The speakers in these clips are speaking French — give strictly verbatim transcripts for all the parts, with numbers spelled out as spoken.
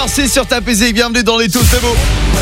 heures, c'est sur ta P C. Bienvenue dans les tous, c'est beau.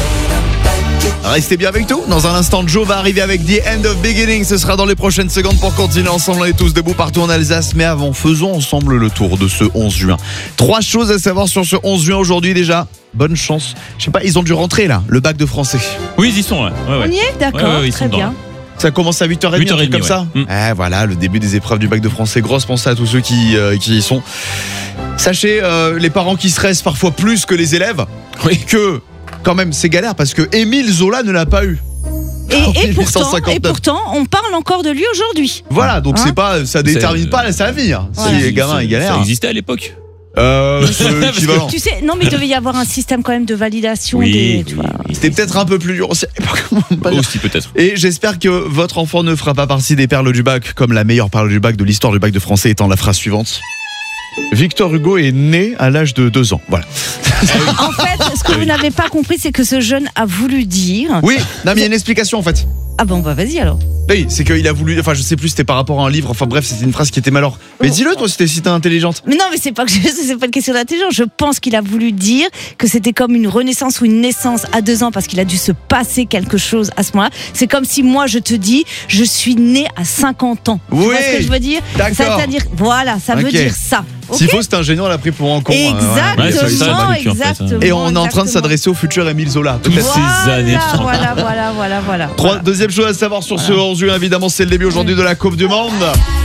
Restez bien avec nous. Dans un instant, Joe va arriver avec The End of Beginning. Ce sera dans les prochaines secondes pour continuer ensemble. On est tous debout partout en Alsace. Mais avant, faisons ensemble le tour de ce onze juin. Trois choses à savoir sur ce onze juin aujourd'hui déjà. Bonne chance. Je sais pas, ils ont dû rentrer là, le bac de français. Oui, ils y sont. Ouais. Ouais, ouais. On y est, d'accord, Ouais, ouais, ils très sont bien. dedans. Ça commence à huit heures trente, huit heures trente, comme ouais. ça. Mm. Eh, voilà, le début des épreuves du bac de français. Grosse pensée à tous ceux qui, euh, qui y sont. Sachez, euh, les parents qui stressent parfois plus que les élèves, Oui. que quand même c'est galère parce que Émile Zola ne l'a pas eu. Et, En et, pourtant, et mille huit cent cinquante-neuf. pourtant, on parle encore de lui aujourd'hui. Voilà, donc Hein c'est pas, ça détermine C'est- pas sa vie. Hein. Voilà. Si les gamins ils galèrent. Ça existait à l'époque. Euh, c'est équivalent. Tu sais, non mais il devait y avoir un système quand même de validation Oui, des, tu oui, vois. oui. C'était peut-être un peu plus dur aussi. Pas dire. Aussi peut-être. Et j'espère que votre enfant ne fera pas partie des perles du bac, comme la meilleure perle du bac de l'histoire du bac de français étant la phrase suivante. Victor Hugo est né à l'âge de deux ans. Voilà. En fait, ce que vous n'avez pas compris, c'est que ce jeune a voulu dire. Oui, non mais il y a une explication en fait. Ah bon, bah vas-y alors. Oui, c'est qu'il a voulu, enfin je sais plus, c'était par rapport à un livre, enfin bref, c'était une phrase qui était malheur. Mais dis-le toi si t'es si t'es intelligente. Mais non, mais c'est pas que je- c'est pas une question d'intelligence. Je pense qu'il a voulu dire que c'était comme une renaissance ou une naissance à deux ans parce qu'il a dû se passer quelque chose à ce moment-là. C'est comme si moi je te dis, je suis né à cinquante ans. Tu Oui, vois ce que je veux dire? d'accord. C'est-à-dire, voilà, ça veut Ok. dire ça. Ok. S'il faut, c'est un génie, on l'a pris pour un con. hein, Exactement, Ouais, c'est ça, la baluque, en fait. exactement. Et on est en train de exactement. s'adresser au futur Émile Zola. Toutes Peut-être. ces années de Voilà, temps. voilà, voilà, voilà, voilà. Trois, deuxième chose à savoir sur ce onze juin, évidemment, c'est le début aujourd'hui de la Coupe du Monde.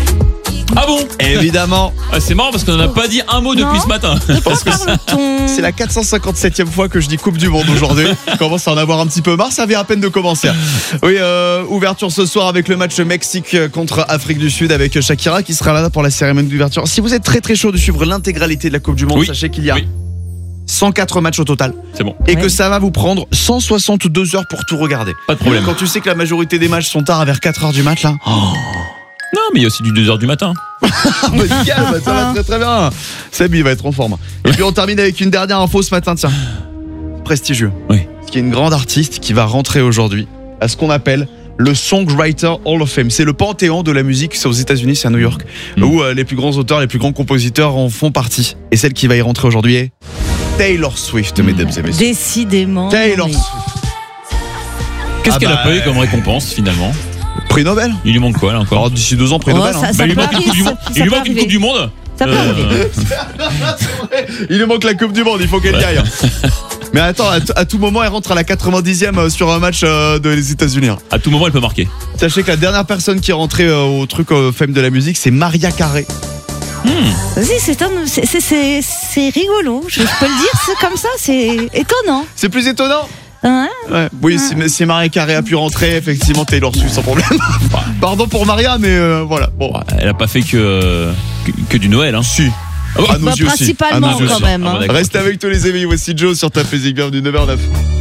Ah bon? Évidemment, Ah, c'est marrant parce qu'on n'en a pas dit un mot depuis Non. ce matin. De quoi parle-t-on? c'est la quatre cent cinquante-septième fois que je dis Coupe du Monde aujourd'hui. Je commence à en avoir un petit peu marre, ça vient à peine de commencer. Oui, euh, ouverture ce soir avec le match Mexique contre Afrique du Sud avec Shakira qui sera là pour la cérémonie d'ouverture. Si vous êtes très très chaud de suivre l'intégralité de la Coupe du Monde, Oui. sachez qu'il y a Oui. cent quatre matchs au total C'est bon. et Ouais. que ça va vous prendre cent soixante-deux heures pour tout regarder. Pas de problème. Quand tu sais que la majorité des matchs sont tard vers quatre heures du mat là. Non, mais il y a aussi du deux heures du matin. Ah bah, calme, ça va très très bien. Seb il va être en forme. Et puis on termine avec une dernière info ce matin, tiens. Prestigieux. Oui. Parce qu'il y a une grande artiste qui va rentrer aujourd'hui à ce qu'on appelle le Songwriter Hall of Fame. C'est le panthéon de la musique, c'est aux États-Unis, c'est à New York, Mm. où euh, les plus grands auteurs, les plus grands compositeurs en font partie. Et celle qui va y rentrer aujourd'hui est Taylor Swift, mesdames et messieurs. Décidément. Taylor mais- Swift. Qu'est-ce Ah qu'elle a bah, pas eu comme récompense finalement? Prix Nobel. Il lui manque quoi là encore? Alors d'ici deux ans, prix Oh, Nobel. ça- hein. ça Bah, il lui peut manque une arriver, Coupe du ça- Monde. ça Il lui peut manque une arriver. Coupe du Monde. Ça peut Euh, arriver. Il lui manque la Coupe du Monde, il faut qu'elle y aille. hein. Mais attends, à, t- à tout moment, elle rentre à la quatre-vingt-dixième euh, sur un match euh, de les États-Unis. hein. À tout moment, elle peut marquer. Sachez que la dernière personne qui est rentrée euh, au truc euh, Femme de la musique, c'est Maria Carey. Vas-y, c'est un- c'est- c'est- c'est- c'est rigolo. Je, je peux le dire, c'est comme ça, c'est étonnant. C'est plus étonnant. Hein? Ouais. Oui, si, si Maria Carey a pu rentrer, effectivement, Taylor Swift sans problème. Pardon pour Maria, mais euh, voilà. Bon, Bon, elle a pas fait que, que, que du Noël. Hein. si. Ah bon À nos Bah, yeux aussi. principalement À nos yeux quand aussi. même. Ah, hein. bon, d'accord. Reste avec tous les amis. Voici Joe sur ta physique. Bienvenue neuf heures zéro neuf.